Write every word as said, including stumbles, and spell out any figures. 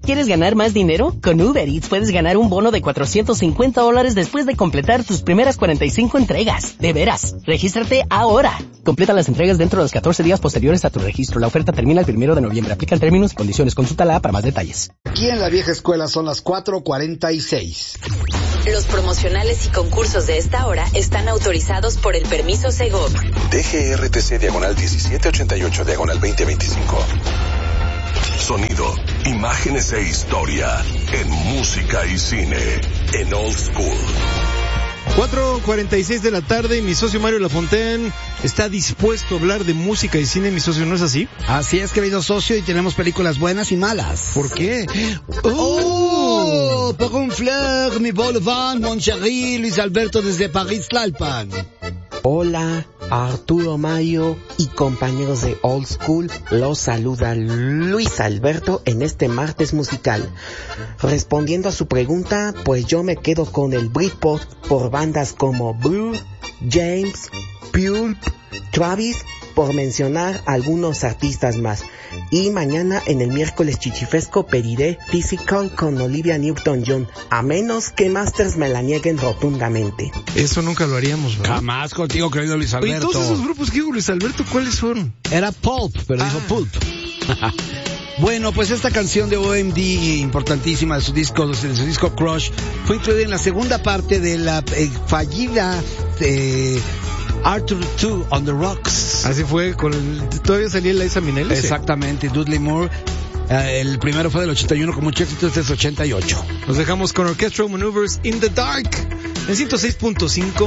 ¿Quieres ganar más dinero? Con Uber Eats puedes ganar un bono de cuatrocientos cincuenta dólares después de completar tus primeras cuarenta y cinco entregas. De veras, regístrate ahora. Completa las entregas dentro de los catorce días posteriores a tu registro. La oferta termina el primero de noviembre. Aplican términos y condiciones. Consúltala para más detalles. Aquí en la vieja escuela son las cuatro cuarenta y seis. Los promocionales y concursos de esta hora están autorizados por el permiso Segov. D G R T C diagonal diecisiete ochenta y ocho diagonal veinte veinticinco. Sonido, imágenes e historia en música y cine en Old School. cuatro cuarenta y seis de la tarde y mi socio Mario Lafontaine está dispuesto a hablar de música y cine. Mi socio, ¿no es así? Así es, querido socio, y tenemos películas buenas y malas. ¿Por qué? ¡Oh! Por un fleur, mi boulevard, mon chéri, Luis Alberto desde París, Tlalpan. Hola, Arturo Mayo y compañeros de Old School, los saluda Luis Alberto en este martes musical. Respondiendo a su pregunta, pues yo me quedo con el Britpop por bandas como Blur, James, Pulp, Travis, por mencionar algunos artistas más. Y mañana en el miércoles chichifesco pediré Physical con Olivia Newton-John, a menos que Masters me la nieguen rotundamente. Eso nunca lo haríamos, ¿verdad? Jamás contigo, querido Luis Alberto. Oye, todos esos grupos que dijo Luis Alberto, ¿cuáles son? Era Pulp, pero Ah. dijo Pulp. Bueno, pues esta canción de O M D, importantísima de su disco, de su disco Crush, fue incluida en la segunda parte de la eh, fallida eh, Arthur two on the Rocks. Así fue, con el, todavía salía la Liza Minnelli. Exactamente, Dudley Moore. Eh, el primero fue del ochenta y uno con mucho éxito, este es ochenta y ocho. Nos dejamos con Orchestral Maneuvers in the Dark en ciento seis punto cinco.